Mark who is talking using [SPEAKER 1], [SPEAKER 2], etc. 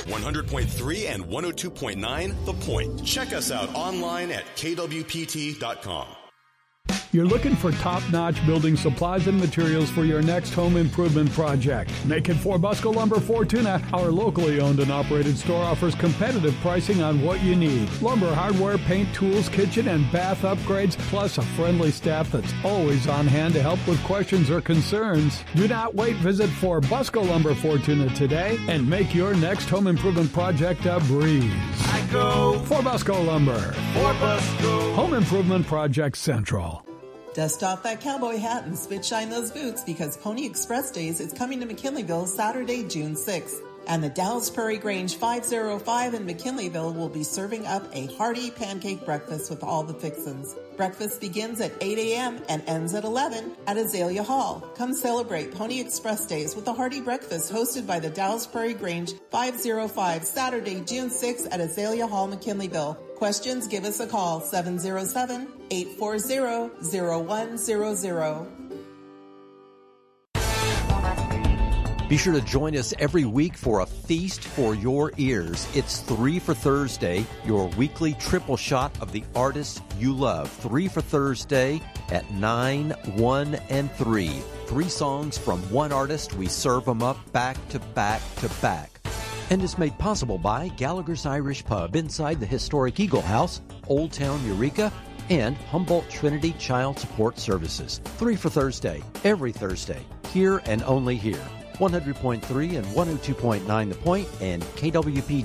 [SPEAKER 1] 100.3 and 102.9 The Point. Check us out online at kwpt.com.
[SPEAKER 2] You're looking for top-notch building supplies and materials for your next home improvement project. Make it for Busco Lumber Fortuna. Our locally owned and operated store offers competitive pricing on what you need. Lumber, hardware, paint, tools, kitchen, and bath upgrades, plus a friendly staff that's always on hand to help with questions or concerns. Do not wait. Visit for Busco Lumber Fortuna today and make your next home improvement project a breeze.
[SPEAKER 3] I go
[SPEAKER 2] for Busco Lumber.
[SPEAKER 3] For Busco.
[SPEAKER 2] Home Improvement Project Central.
[SPEAKER 4] Dust off that cowboy hat and spit shine those boots because Pony Express Days is coming to McKinleyville Saturday, June 6th. And the Dallas Prairie Grange 505 in McKinleyville will be serving up a hearty pancake breakfast with all the fixins. Breakfast begins at 8 a.m. and ends at 11 at Azalea Hall. Come celebrate Pony Express Days with a hearty breakfast hosted by the Dallas Prairie Grange 505 Saturday, June 6th at Azalea Hall, McKinleyville. Questions, give us a call, 707-840-0100.
[SPEAKER 5] Be sure to join us every week for a feast for your ears. It's 3 for Thursday, your weekly triple shot of the artists you love. 3 for Thursday at 9, 1, and 3. 3 songs from one artist. We serve them up back to back to back. And is made possible by Gallagher's Irish Pub inside the historic Eagle House, Old Town Eureka, and Humboldt Trinity Child Support Services. 3 for Thursday, every Thursday, here and only here. 100.3 and 102.9 The Point and kwpt.com.